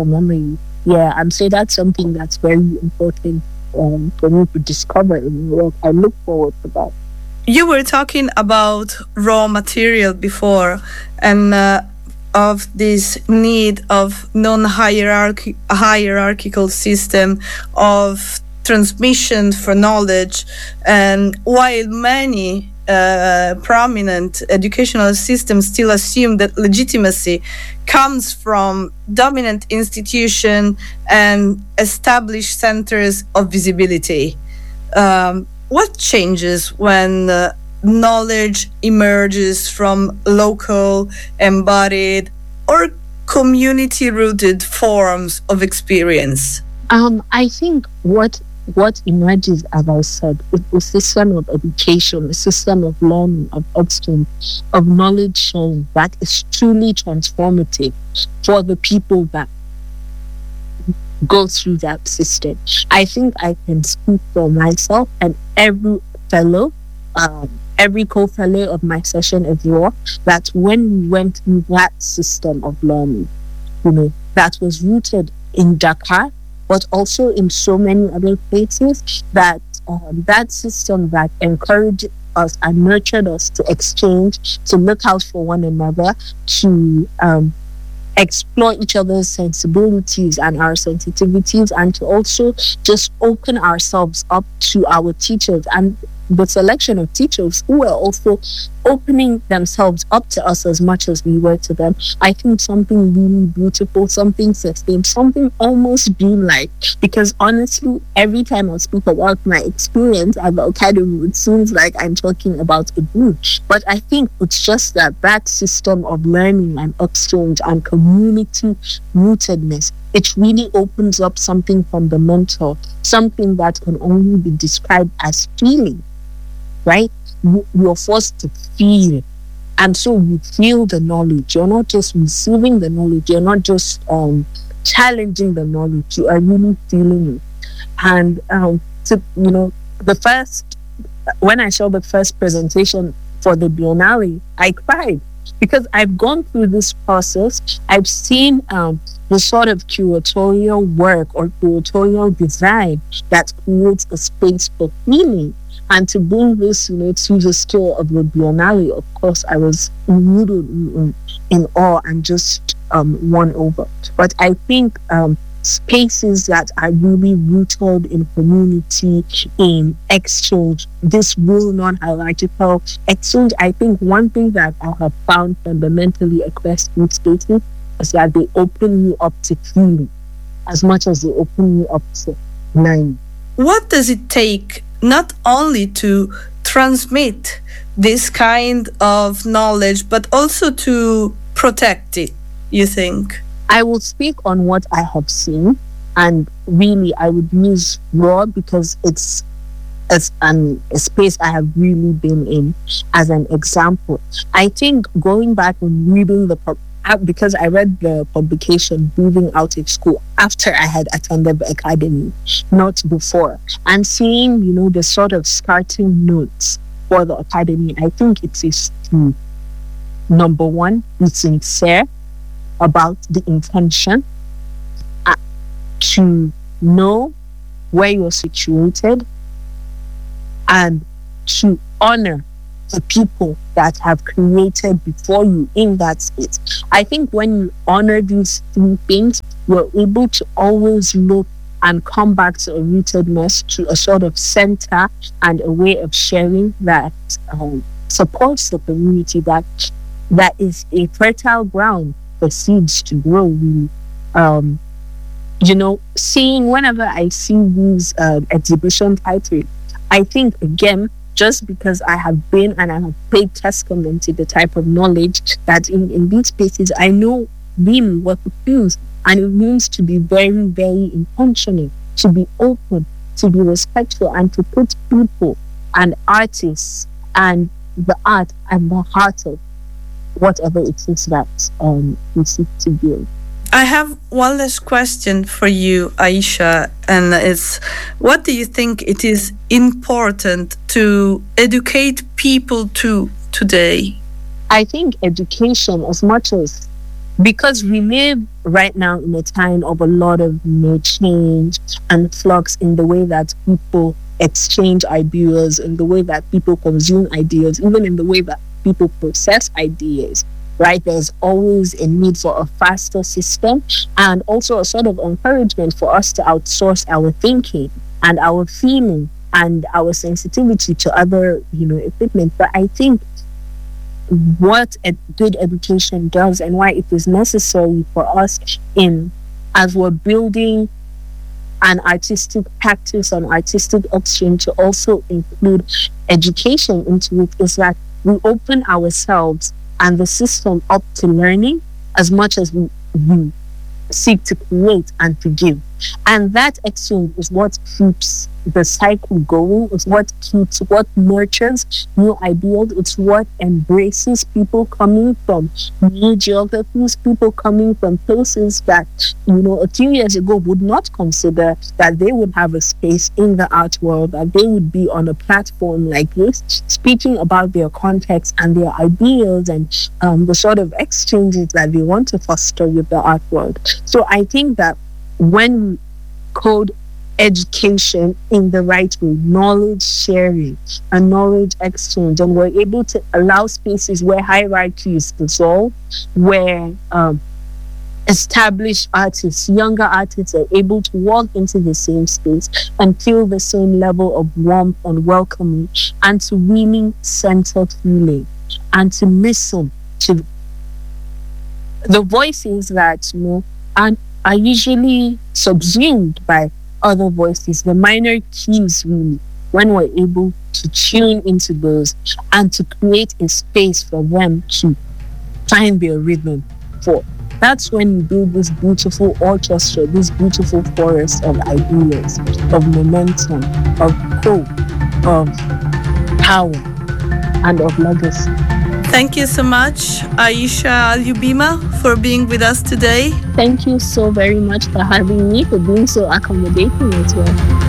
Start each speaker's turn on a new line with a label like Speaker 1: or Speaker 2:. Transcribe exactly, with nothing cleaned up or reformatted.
Speaker 1: memory. Yeah, and so that's something that's very important um, for me to discover in my work. I look forward to that.
Speaker 2: You were talking about raw material before, and uh, of this need of non-hierarchical hierarchical system of transmission for knowledge. And while many uh, prominent educational systems still assume that legitimacy comes from dominant institution and established centers of visibility, um, what changes when uh, knowledge emerges from local, embodied, or community-rooted forms of experience?
Speaker 1: Um, I think what what emerges, as I said, is a system of education, a system of learning, of exchange, of knowledge sharing that is truly transformative for the people that go through that system. I think I can speak for myself and every fellow, um, every co-fellow of my session as well, that when we went through that system of learning, you know, that was rooted in Dakar, but also in so many other places, that um, that system that encouraged us and nurtured us to exchange, to look out for one another, to um, explore each other's sensibilities and our sensitivities, and to also just open ourselves up to our teachers and the selection of teachers who were also opening themselves up to us as much as we were to them. I think something really beautiful, something sustained, something almost dreamlike. Because honestly, every time I speak about my experience at the academy, it seems like I'm talking about a group. But I think it's just that that system of learning and exchange and community rootedness, it really opens up something fundamental, something that can only be described as feeling. Right? You're forced to feel. And so you feel the knowledge. You're not just receiving the knowledge. You're not just um, challenging the knowledge. You are really feeling it. And, um, to, you know, the first, when I saw the first presentation for the Biennale, I cried. Because I've gone through this process. I've seen um, the sort of curatorial work or curatorial design that creates a space for feeling. And to bring this, you know, to the store of the Biennale, of course, I was immediately in, in awe and just um, won over. But I think um, spaces that are really rooted in community, in exchange, this will non-hierarchical exchange. I think one thing that I have found fundamentally across these spaces is that they open you up to feeling as much as they open you up to learning.
Speaker 2: What does it take not only to transmit this kind of knowledge, but also to protect it, you think?
Speaker 1: I will speak on what I have seen, and really I would use raw because it's, it's an, a space I have really been in as an example. I think going back and reading the because I read the publication Breathing Out of School after I had attended the academy, not before. And seeing, you know, the sort of starting notes for the academy, I think it is to, number one, be sincere about the intention, uh, to know where you're situated, and to honor the people that have created before you in that space. I think when you honor these three things, you're able to always look and come back to a rootedness, to a sort of center and a way of sharing that um, supports the community, that that is a fertile ground for seeds to grow. Really. Um, you know, seeing whenever I see these uh, exhibition titles, I think again, just because I have been and I have paid testament to the type of knowledge that in, in these spaces, I know really what it means. And it means to be very, very intentional, to be open, to be respectful, and to put people and artists and the art at the heart of whatever it is that um, we seek to build.
Speaker 2: I have one last question for you, Aisha, and it's, what do you think it is important to educate people to today?
Speaker 1: I think education, as much as because we live right now in a time of a lot of you know, change and flux in the way that people exchange ideas, in the way that people consume ideas, even in the way that people process ideas, right? There's always a need for a faster system, and also a sort of encouragement for us to outsource our thinking and our feeling and our sensitivity to other, you know, equipment. But I think what a good education does, and why it is necessary for us in, as we're building an artistic practice, an artistic exchange, to also include education into it, is that we open ourselves and the system up to learning as much as we, we seek to create and to give. And that exchange is what keeps the cycle going. It's what keeps, what nurtures new ideas. It's what embraces people coming from new geographies, people coming from places that, you know, a few years ago would not consider that they would have a space in the art world, that they would be on a platform like this, speaking about their context and their ideas and um, the sort of exchanges that they want to foster with the art world. So I think that when we code education in the right way, knowledge sharing and knowledge exchange, and we're able to allow spaces where hierarchy is dissolved, where um, established artists, younger artists are able to walk into the same space and feel the same level of warmth and welcoming, and to really center feeling and to listen to the voices that, you know, are, are usually subsumed by other voices, the minor keys, really, when we're able to tune into those and to create a space for them to find their rhythm for. That's when you build this beautiful orchestra, this beautiful forest of ideas, of momentum, of hope, of power, and of legacy.
Speaker 2: Thank you so much, Aisha Al-Yubima, for being with us today.
Speaker 1: Thank you so very much for having me, for being so accommodating as well.